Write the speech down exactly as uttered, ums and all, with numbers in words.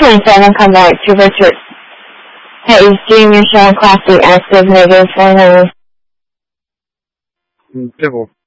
twenty-seven, come back to Richard Hayes Junior showing Class D active, negative four hundred. Civil.